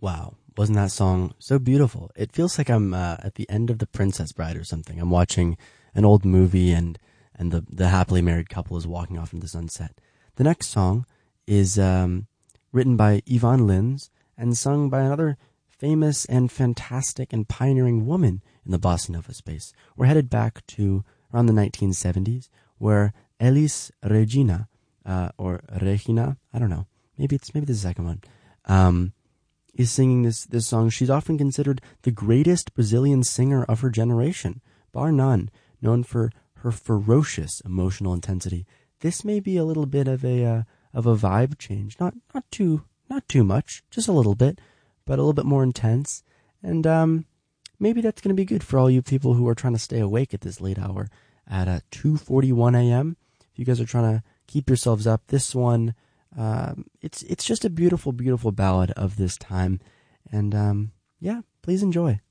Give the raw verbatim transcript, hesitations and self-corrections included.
Wow, wasn't that song so beautiful? It feels like I'm uh, at the end of The Princess Bride or something. I'm watching an old movie and and the the happily married couple is walking off into the sunset. The next song is um, written by Yvonne Lins and sung by another famous and fantastic and pioneering woman in the bossa nova space. We're headed back to around the nineteen seventies, where Elis Regina, uh, or Regina, I don't know, maybe it's maybe the second one, um, is singing this this song. She's often considered the greatest Brazilian singer of her generation, bar none, known for her ferocious emotional intensity. This may be a little bit of a uh, of a vibe change, not not too not too much, just a little bit, but a little bit more intense, and um, maybe that's going to be good for all you people who are trying to stay awake at this late hour at uh, two forty-one a.m. If you guys are trying to keep yourselves up, this one, um, it's it's just a beautiful, beautiful ballad of this time, and um, yeah, please enjoy.